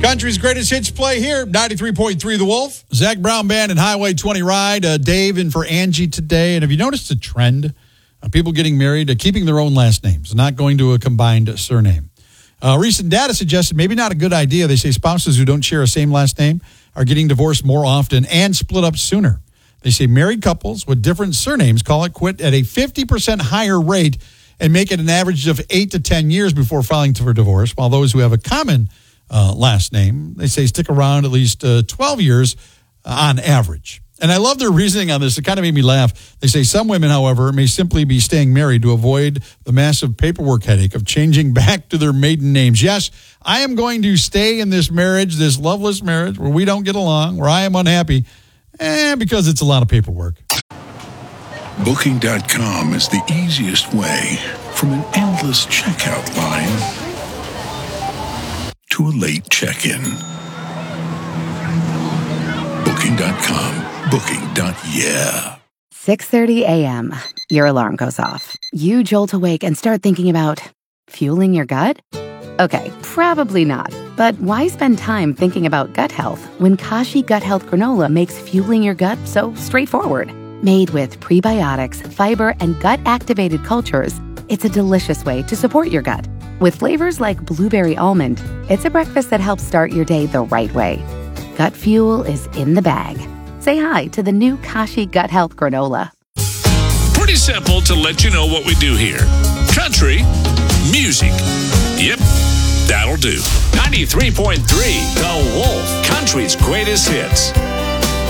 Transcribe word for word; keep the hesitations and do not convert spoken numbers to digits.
Country's greatest hits play here, ninety-three point three The Wolf. Zach Brown Band and Highway twenty Ride. Uh, Dave in for Angie today. And have you noticed a trend? Uh, people getting married, uh, keeping their own last names, not going to a combined surname. Uh, recent data suggested maybe not a good idea. They say spouses who don't share a same last name are getting divorced more often and split up sooner. They say married couples with different surnames call it quit at a fifty percent higher rate and make it an average of eight to ten years before filing for divorce, while those who have a common uh, last name, they say stick around at least uh, twelve years uh, on average. And I love their reasoning on this. It kind of made me laugh. They say some women, however, may simply be staying married to avoid the massive paperwork headache of changing back to their maiden names. Yes, I am going to stay in this marriage, this loveless marriage where we don't get along, where I am unhappy, and because it's a lot of paperwork. Booking dot com is the easiest way from an endless checkout line to a late check-in. Booking dot com. Booking. Yeah. six thirty a.m. Your alarm goes off. You jolt awake and start thinking about fueling your gut? Okay, probably not. But why spend time thinking about gut health when Kashi Gut Health Granola makes fueling your gut so straightforward? Made with prebiotics, fiber, and gut-activated cultures, it's a delicious way to support your gut. With flavors like blueberry almond, it's a breakfast that helps start your day the right way. Gut fuel is in the bag. Say hi to the new Kashi Gut Health Granola. Pretty simple to let you know what we do here. Country, music. Yep, that'll do. ninety-three point three The Wolf, country's greatest hits.